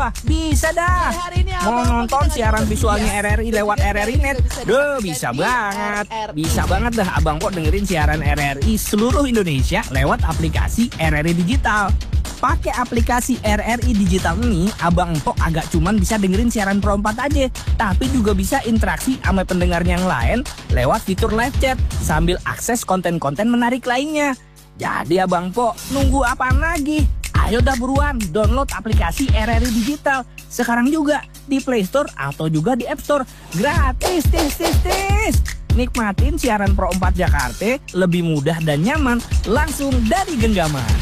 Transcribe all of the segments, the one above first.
Bisa dah. Mau nonton siaran visualnya RRI lewat RRI Net? Duh, bisa banget. Bisa banget dah Abang Po dengerin siaran RRI seluruh Indonesia lewat aplikasi RRI Digital. Pakai aplikasi RRI Digital ini, Abang Po agak cuman bisa dengerin siaran Pro 4 aja, tapi juga bisa interaksi sama pendengar yang lain lewat fitur live chat sambil akses konten-konten menarik lainnya. Jadi Abang Po, nunggu apaan lagi? Ayo dah buruan download aplikasi RRI Digital sekarang juga di Play Store atau juga di App Store. Gratis, tis. Nikmatin siaran Pro 4 Jakarta lebih mudah dan nyaman langsung dari genggaman.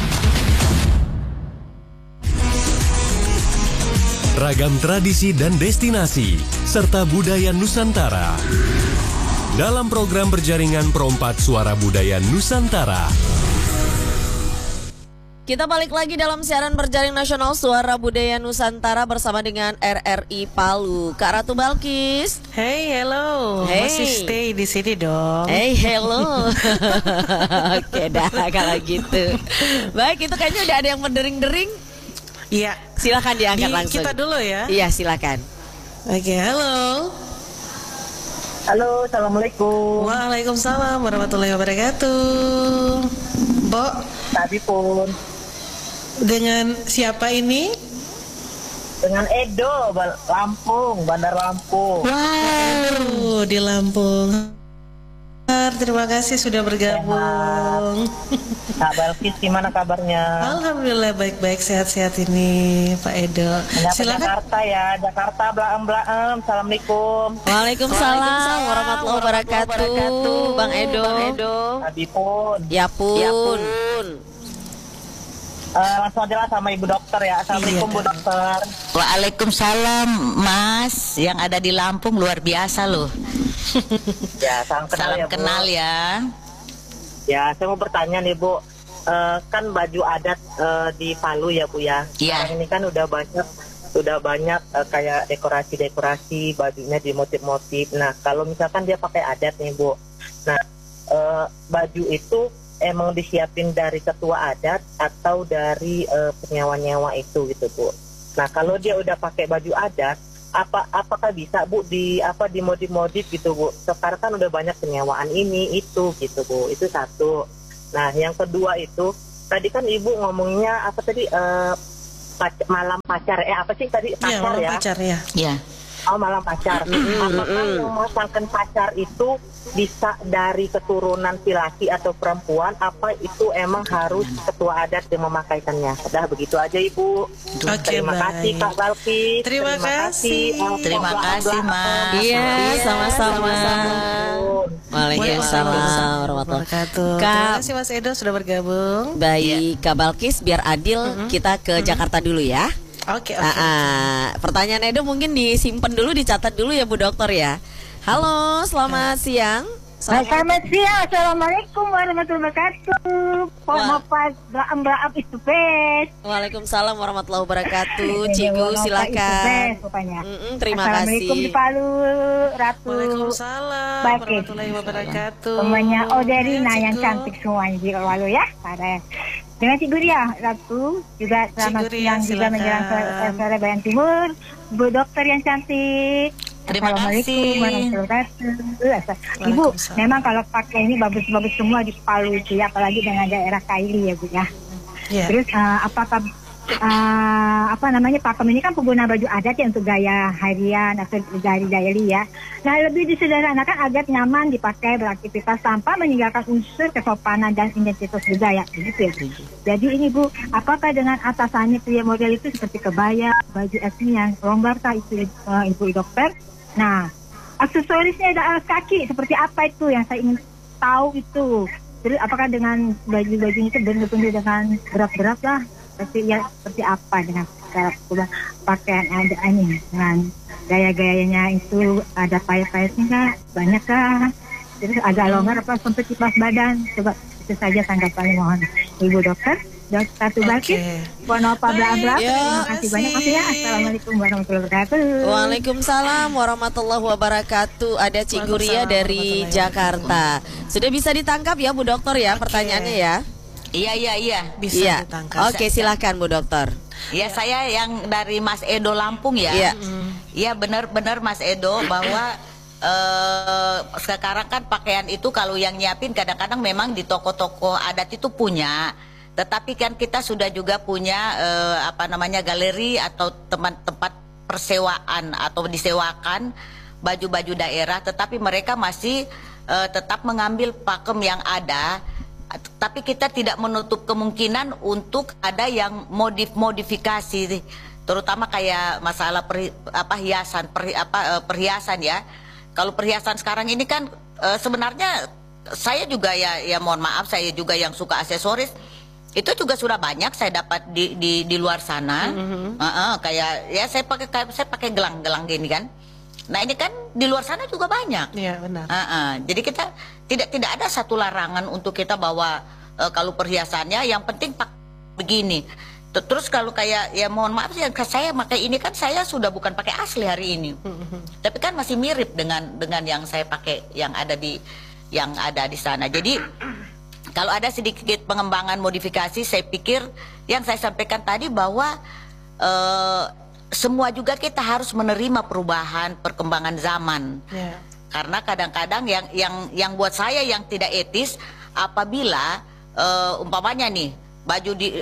Ragam tradisi dan destinasi serta budaya Nusantara dalam program berjaringan Pro 4 Suara Budaya Nusantara. Kita balik lagi dalam siaran berjaring nasional Suara Budaya Nusantara bersama dengan RRI Palu. Kak Ratu Balkis. Hey, hello. Hey. Masih stay di sini dong. Hey, hello. Oke dah kalau gitu. Baik, itu kayaknya udah ada yang berdering-dering. Iya. Silakan diangkat langsung. Kita dulu ya. Iya, silakan. Oke, halo. Halo, assalamualaikum. Waalaikumsalam warahmatullahi wabarakatuh. Mbok. Tadi pun. Dengan siapa ini? Dengan Edo, Lampung, Bandar Lampung. Wow, di Lampung. Terima kasih sudah bergabung. Kak Balkis, gimana kabarnya? Alhamdulillah baik-baik, sehat-sehat ini Pak Edo. Silakan. Jakarta ya, Jakarta blaem. Assalamualaikum. Waalaikumsalam warahmatullahi wabarakatuh. Bang Edo. Tadi pun. Ya pun. Langsung aja lah sama Ibu Dokter ya. Assalamualaikum Bu Dokter. Waalaikumsalam Mas, yang ada di Lampung luar biasa loh. Ya, salam kenal ya. Ya, saya mau bertanya nih Bu. Kan baju adat di Palu ya Bu ya. Iya. Sekarang ini kan udah banyak kayak dekorasi bajunya di motif-motif. Nah, kalau misalkan dia pakai adat nih Bu. Nah, baju itu emang disiapin dari ketua adat atau dari penyewa-nyewa itu gitu Bu. Nah, kalau dia udah pakai baju adat, apakah bisa Bu dimodif-modif gitu Bu? Sekarang kan udah banyak penyewaan ini itu gitu Bu. Itu satu. Nah, yang kedua itu tadi kan Ibu ngomongnya apa tadi malam pacar apa sih tadi pacar ya? Malam pacar ya. Iya. Oh, malam pacar. Apakah yang memasangkan pacar itu bisa dari keturunan laki atau perempuan? Apa itu emang harus ketua adat yang memakaikannya? Udah begitu aja Ibu. Terima kasih Kak Balki. Terima kasih. Terima kasih Mas. Iya, sama-sama. Waalaikumsalam warahmatullahi wabarakatuh. Terima kasih Mas Edo sudah bergabung. Baik, Kak Balkis, biar adil kita ke Jakarta dulu ya. Oke. Pertanyaan Edo mungkin disimpan dulu, dicatat dulu ya Bu Dokter ya. Halo, selamat siang. Selamat siang, assalamualaikum warahmatullahi wabarakatuh. Mbak itu best. Waalaikumsalam warahmatullahi wabarakatuh. Cigu silakan. Terima Assalamualaikum kasih. di Palu, Ratu. Waalaikumsalam warahmatullahi wabarakatuh. Semuanya Oderina yang cantik semuanya di Palu ya. Ada dengan Ciguria, Ratu juga selamat siang juga menjelang sore Bayan Timur. Bu Dokter yang cantik. Terima kasih. Ibu, memang kalau pakai ini bagus-bagus semua di Palu itu ya, apalagi dengan daerah Kaili ya Bu ya. Yeah. Terus apakah pakem ini kan pengguna baju adat ya untuk gaya harian atau gaya daily ya. Nah, lebih disederhanakan agar nyaman dipakai beraktivitas tanpa meninggalkan unsur kesopanan dan identitas budaya begitu ya. Jadi ini Bu, apakah dengan atasannya pria model itu seperti kebaya, baju etnis yang longgar itu Ibu Dokter? Nah, aksesorisnya ada alas kaki seperti apa itu yang saya ingin tahu itu. Terus apakah dengan baju-baju itu benar-benar dengan berat-berat lah? Seperti apa dengan cara pakaian ada ini dengan gaya-gayanya itu ada payet-payetnya nggak? Banyak kah? Terus agak longgar apa sampai kipas badan? Coba itu saja tanggapannya mohon Ibu Dokter. Satu Balkis, mohon apa bla-bla. Terima kasih banyak ya. Assalamualaikum warahmatullahi wabarakatuh. Waalaikumsalam warahmatullahi wabarakatuh. Ada Ciguria dari Jakarta. Sudah bisa ditangkap ya Bu Dokter ya pertanyaannya ya? Iya. Bisa ditangkap. Oke, silakan Bu Dokter. Ya, saya yang dari Mas Edo Lampung ya. Iya. Iya, benar-benar Mas Edo bahwa sekarang kan pakaian itu kalau yang nyiapin kadang-kadang memang di toko-toko adat itu punya. Tetapi kan kita sudah juga punya galeri atau tempat persewaan atau disewakan baju-baju daerah, tetapi mereka masih tetap mengambil pakem yang ada. Tapi kita tidak menutup kemungkinan untuk ada yang modifikasi, terutama kayak masalah perhiasan ya. Kalau perhiasan sekarang ini kan sebenarnya saya juga ya mohon maaf, saya juga yang suka aksesoris. Itu juga sudah banyak saya dapat di luar sana. Kayak ya saya pakai gelang-gelang gini kan. Nah ini kan di luar sana juga banyak. Iya benar. Jadi kita tidak ada satu larangan untuk kita bawa kalau perhiasannya, yang penting begini. Terus kalau kayak ya mohon maaf sih, saya pakai ini kan saya sudah bukan pakai asli hari ini. Tapi kan masih mirip dengan yang saya pakai yang ada di sana. Jadi kalau ada sedikit pengembangan modifikasi, saya pikir yang saya sampaikan tadi bahwa semua juga kita harus menerima perubahan, perkembangan zaman. Yeah. Karena kadang-kadang yang buat saya yang tidak etis apabila umpamanya nih baju di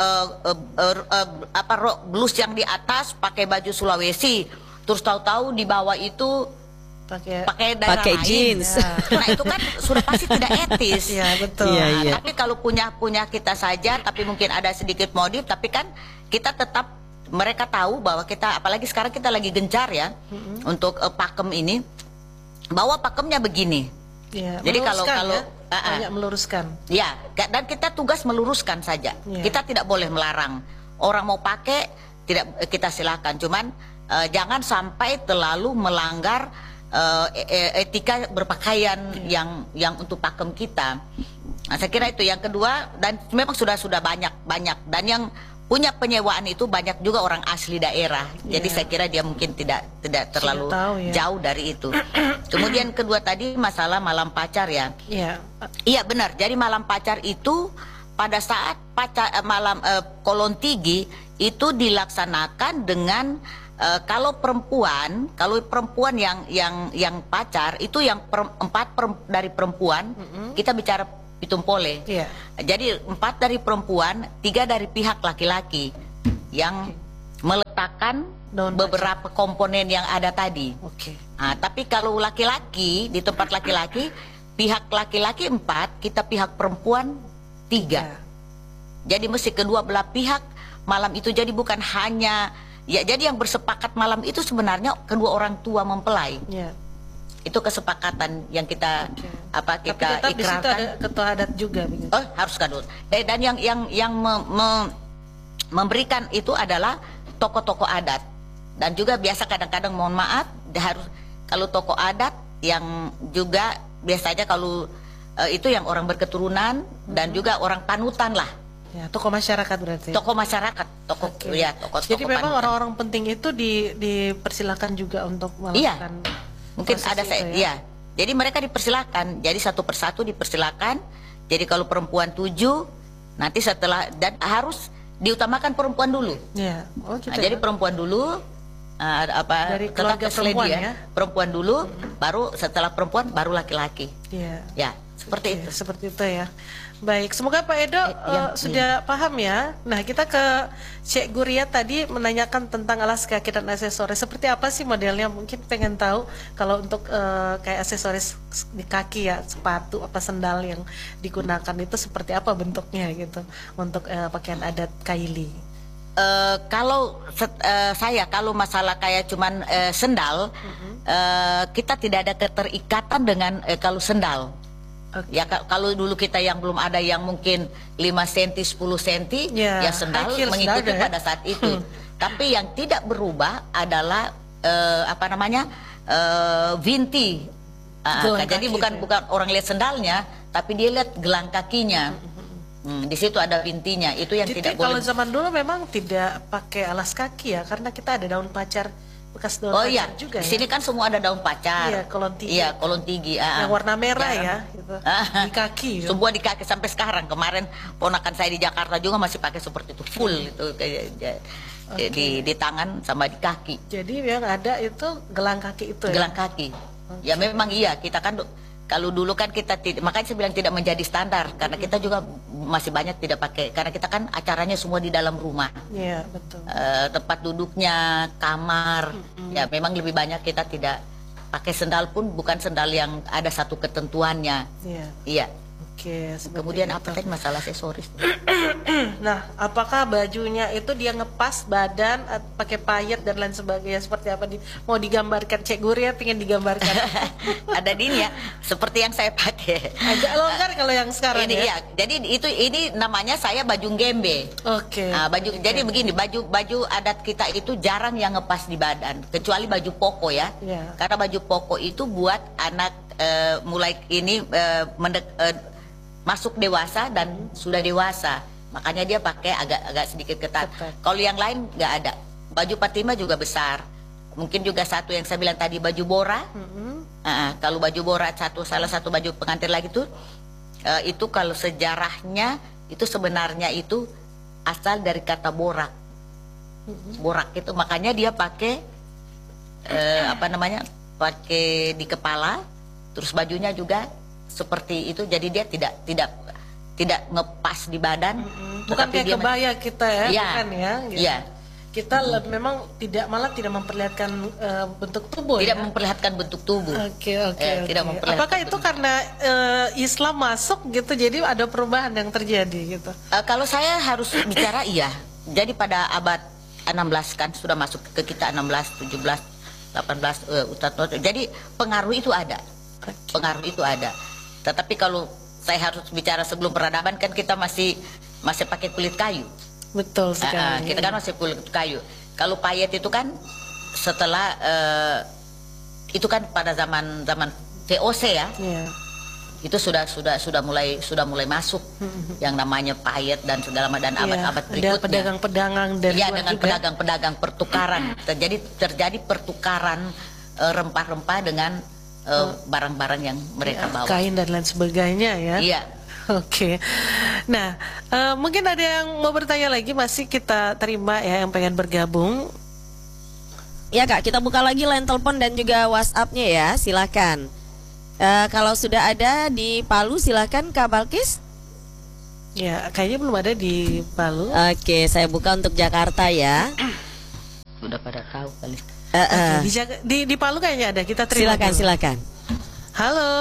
blus yang di atas pakai baju Sulawesi, terus tahu-tahu di bawah itu pakai jeans. Ya. Nah itu kan sudah pasti tidak etis. Ya betul. Nah, tapi kalau punya kita saja, tapi mungkin ada sedikit modif, tapi kan kita tetap, mereka tahu bahwa kita, apalagi sekarang kita lagi gencar ya untuk pakem ini, bahwa pakemnya begini. Ya, jadi kalau banyak meluruskan. Ya, dan kita tugas meluruskan saja. Ya. Kita tidak boleh melarang. Orang mau pakai tidak, kita silakan. Cuman jangan sampai terlalu melanggar etika berpakaian yang untuk pakem kita. Nah, saya kira itu yang kedua, dan memang sudah banyak dan yang punya penyewaan itu banyak juga orang asli daerah. Jadi saya kira dia mungkin tidak terlalu jauh dari itu. Kemudian kedua tadi masalah malam pacar ya. Iya benar. Jadi malam pacar itu pada saat malam Kolon Tigi itu dilaksanakan dengan kalau perempuan yang pacar itu yang dari perempuan, kita bicara Pitumpole. Jadi 4 dari perempuan, 3 dari pihak laki-laki yang meletakkan beberapa komponen yang ada tadi. Nah, tapi kalau laki-laki di tempat laki-laki, pihak laki-laki 4, kita pihak perempuan 3. Jadi mesti kedua belah pihak malam itu, jadi bukan hanya jadi yang bersepakat malam itu sebenarnya kedua orang tua mempelai. Itu kesepakatan yang kita kita tapi ikrarkan. Tapi ada ketua adat juga. Oh, harus kadut. Dan yang memberikan itu adalah tokoh-tokoh adat. Dan juga biasa kadang-kadang mohon maaf harus kalau tokoh adat yang juga biasanya kalau itu yang orang berketurunan dan juga orang panutan lah. Ya, tokoh masyarakat berarti. Tokoh masyarakat, tokoh. Jadi memang orang-orang penting itu dipersilakan juga untuk melakukan. Mungkin ada ya. Jadi mereka dipersilakan. Jadi satu persatu dipersilakan. Jadi kalau perempuan 7, nanti setelah, dan harus diutamakan perempuan dulu. Ya. Oh, gitu jadi perempuan dulu, dari keluarga perempuan ya. Perempuan dulu, baru setelah perempuan baru laki-laki. Ya, seperti itu. Seperti itu ya. Baik, semoga Pak Edo sudah paham ya. Nah, kita ke Cek Guria tadi menanyakan tentang alas kaki dan aksesoris. Seperti apa sih modelnya? Mungkin pengen tahu kalau untuk kayak aksesoris di kaki ya, sepatu apa sendal yang digunakan itu seperti apa bentuknya gitu untuk pakaian adat Kaili. Kalau kalau masalah kayak cuman sendal, kita tidak ada keterikatan dengan kalau sendal. Ya kalau dulu kita yang belum ada yang mungkin 5 cm 10 cm ya sendal mengikuti pada saat itu. Tapi yang tidak berubah adalah vinti. Jadi bukan orang lihat sendalnya, tapi dia lihat gelang kakinya. Di situ ada vintinya. Itu yang jadi tidak boleh. Kalau zaman dulu memang tidak pakai alas kaki ya, karena kita ada daun pacar bekas daun Oh pacar iya, juga di ya? sini kan semua ada daun pacar. Iya, kolon tinggi. Iya, kolon tinggi. Yang warna merah Jarang. ya, gitu. Di kaki. Ya? Semua di kaki sampai sekarang. Kemarin ponakan saya di Jakarta juga masih pakai seperti itu, full itu kayak di tangan sama di kaki. Jadi yang ada itu gelang kaki itu ya? Gelang kaki. Ya memang iya, kita kan kalau dulu kan kita tidak, makanya saya bilang tidak menjadi standar karena kita juga masih banyak tidak pakai karena kita kan acaranya semua di dalam rumah. Iya, betul. Tempat duduknya, kamar, ya memang lebih banyak kita tidak pakai sendal pun bukan sendal yang ada satu ketentuannya. Iya. Iya. Oke, seperti Kemudian itu. apa tadi masalah aksesoris? Nah, apakah bajunya itu dia ngepas badan pakai payet dan lain sebagainya seperti apa mau digambarkan Cek Guria pengen digambarkan? Ada din ya, seperti yang saya pakai. Agak longgar kalau yang sekarang Ini ya. iya, jadi ini namanya saya baju gembe. Oke. Nah, jadi begini, baju adat kita itu jarang yang ngepas di badan, kecuali baju poko ya. Iya. Karena baju poko itu buat anak mulai ini masuk dewasa dan sudah dewasa. Makanya dia pakai agak sedikit ketat. Kalau yang lain nggak ada. Baju Fatimah juga besar. Mungkin juga satu yang saya bilang tadi baju bora. Kalau baju bora salah satu baju pengantin lagi tuh itu kalau sejarahnya itu sebenarnya itu asal dari kata borak. Borak itu makanya dia pakai pakai di kepala, terus bajunya juga seperti itu, jadi dia tidak ngepas di badan. Bukan kayak dia kebaya kita ya, Iya. bukan ya? Gitu. Iya. Kita memang malah tidak memperlihatkan bentuk tubuh Tidak ya. memperlihatkan bentuk tubuh. Oke. Tidak memperlihatkan Apakah itu bentuk. karena Islam masuk gitu, jadi ada perubahan yang terjadi gitu? Kalau saya harus bicara iya. Jadi pada abad 16 kan sudah masuk ke kita 16, 17, 18 jadi pengaruh itu ada. Pengaruh itu ada. Tetapi kalau saya harus bicara sebelum peradaban kan kita masih pakai kulit kayu. Betul sekali. Kita kan masih kulit kayu. Kalau payet itu kan setelah itu kan pada zaman VOC ya. Iya. Itu sudah mulai masuk yang namanya payet dan segala dan abad-abad berikutnya. Ada pedagang-pedagang dari Iya, luar dengan juga. pedagang-pedagang pertukaran. Terjadi pertukaran rempah-rempah dengan barang-barang yang mereka bawa. Kain dan lain sebagainya ya. Iya. Oke. Nah, mungkin ada yang mau bertanya lagi, masih kita terima ya yang pengen bergabung. Ya Kak, kita buka lagi line telepon dan juga WhatsApp-nya ya, silakan. Kalau sudah ada di Palu, silakan Kak Balkis. Ya, kayaknya belum ada di Palu. Oke, saya buka untuk Jakarta ya. Sudah pada tahu kali. Oke, di Palu kayaknya ada, kita terima. Silakan, dulu. silakan. Halo.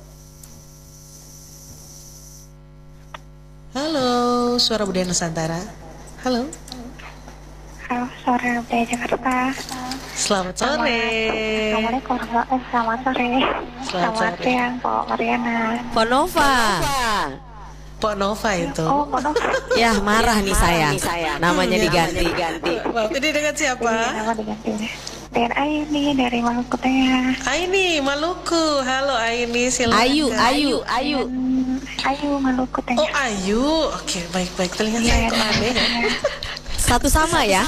Halo, Suara Budaya Nusantara. Halo. Halo, sore dari Jakarta. Selamat sore. Assalamualaikum. Selamat sore. Selamat sore. siang, Pak Mariana. Ponova. Pak Nova itu. Oh, Kono. Ya, marah nih saya. Namanya diganti. Maaf, ini dengan siapa? Nama diganti. Dengan Aini dari Maluku Tengah. Aini, Maluku. Halo Aini, silakan. Ayu. Ayu Maluku Oh, Tengah. Ayu. Oke, baik-baik. Telinga saya kok aneh ya. Satu sama ya.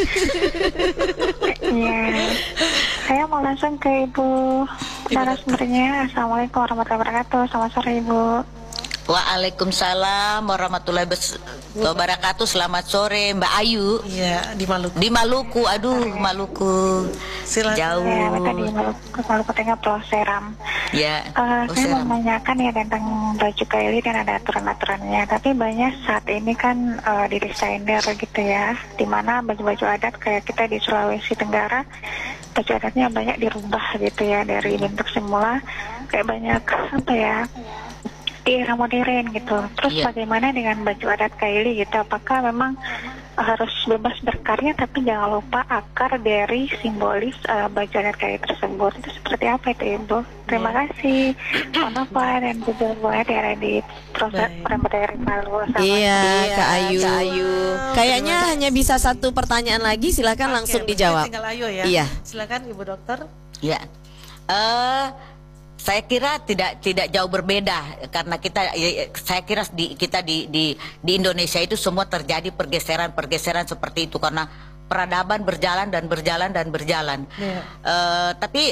Iya. Saya mau langsung ke Ibu narasumbernya. Assalamualaikum warahmatullahi wabarakatuh. Selamat sore Ibu. Waalaikumsalam warahmatullahi wabarakatuh. Selamat sore Mbak Ayu. Iya, di Maluku. Di Maluku, aduh Maluku. Silakan. Jauh. Ya, kita di Maluku Tengah Pulau Seram. Ya. Saya mau menanyakan ya tentang baju kaili dan ada aturan-aturannya. Tapi banyak saat ini kan di desainer gitu ya, dimana baju-baju adat kayak kita di Sulawesi Tenggara, baju adatnya banyak dirubah gitu ya dari bentuk semula, kayak banyak apa ya, di era modern gitu. Terus Iya. bagaimana dengan baju adat kaili gitu? Apakah memang harus bebas berkarya tapi jangan lupa akar dari simbolis baju adat kaili tersebut? Itu seperti apa itu Ibu? Terima kasih. Kenapa dan juga Bu Edi ada di proses pemberdayaan Palu. Iya, Kak Ayu. Kayaknya hanya bisa satu pertanyaan lagi, silakan langsung Oke, dijawab. Tinggal Ayu ya. Iya. Silakan Ibu Dokter. Ya, saya kira tidak jauh berbeda karena saya kira di Indonesia itu semua terjadi pergeseran seperti itu karena peradaban berjalan dan berjalan dan berjalan. Tapi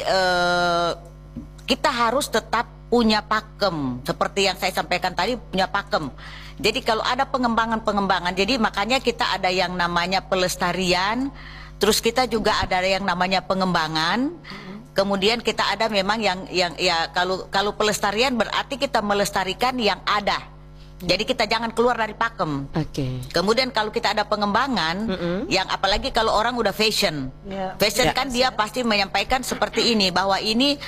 kita harus tetap punya pakem, seperti yang saya sampaikan tadi, punya pakem. Jadi kalau ada pengembangan, jadi makanya kita ada yang namanya pelestarian, terus kita juga ada yang namanya pengembangan. Kemudian kita ada memang yang ya kalau pelestarian berarti kita melestarikan yang ada. Jadi kita jangan keluar dari pakem. Kemudian kalau kita ada pengembangan, yang apalagi kalau orang udah fashion, kan dia pasti menyampaikan seperti ini, bahwa ini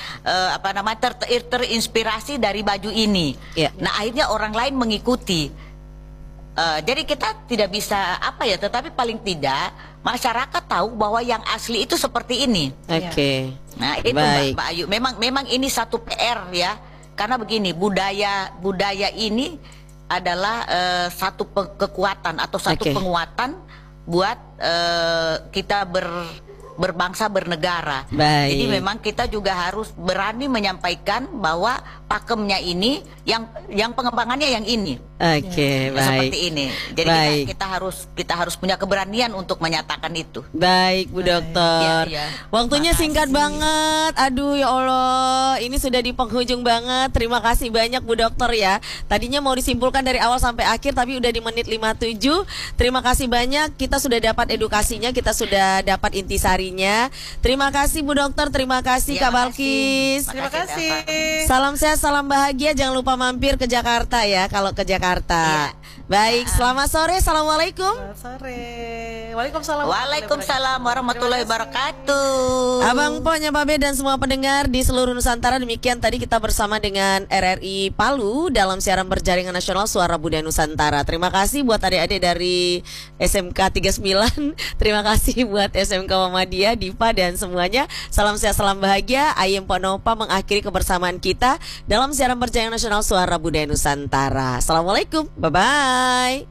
terinspirasi dari baju ini. Nah akhirnya orang lain mengikuti. Jadi kita tidak bisa tetapi paling tidak masyarakat tahu bahwa yang asli itu seperti ini. Nah itu Mbak Ayu, memang ini satu PR ya, karena begini, budaya ini adalah satu kekuatan atau satu penguatan buat kita berbangsa, bernegara. Jadi memang kita juga harus berani menyampaikan bahwa pakemnya ini, yang pengembangannya yang ini. Seperti ini. Jadi kita harus punya keberanian untuk menyatakan itu. Baik, Bu Dokter. Waktunya singkat banget. Aduh ya Allah, ini sudah di penghujung banget. Terima kasih banyak Bu Dokter ya. Tadinya mau disimpulkan dari awal sampai akhir, tapi udah di menit 57. Terima kasih banyak. Kita sudah dapat edukasinya, kita sudah dapat intisarinya. Terima kasih Bu Dokter, terima kasih Kak Balkis. Terima kasih. Salam sehat, salam bahagia. Jangan lupa mampir ke Jakarta ya, kalau ke Jakarta. Baik, selamat sore. Assalamualaikum. Selamat sore. Waalaikumsalam. Waalaikumsalam warahmatullahi wabarakatuh. Abang Po, Nyababe dan semua pendengar di seluruh Nusantara, demikian tadi kita bersama dengan RRI Palu dalam siaran berjaringan nasional Suara Budaya Nusantara. Terima kasih buat adik-adik dari SMK 39. Terima kasih buat SMK Muhammadiyah, Diva dan semuanya. Salam sehat, salam bahagia. Ayem Ponopa mengakhiri kebersamaan kita dalam siaran berjaringan nasional Suara Budaya Nusantara. Assalamualaikum. Bye-bye.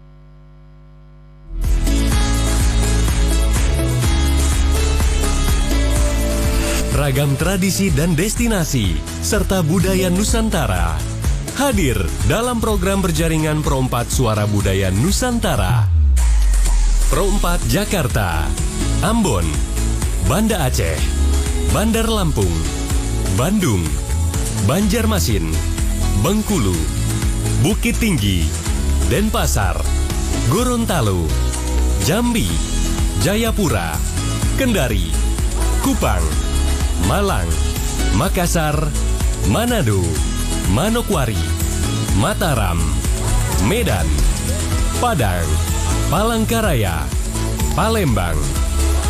Ragam tradisi dan destinasi, serta budaya Nusantara hadir dalam program berjaringan Pro 4 Suara Budaya Nusantara. Pro 4 Jakarta, Ambon, Banda Aceh, Bandar Lampung, Bandung, Banjarmasin, Bengkulu, Bukit Tinggi, Denpasar, Gorontalo, Jambi, Jayapura, Kendari, Kupang, Malang, Makassar, Manado, Manokwari, Mataram, Medan, Padang, Palangkaraya, Palembang,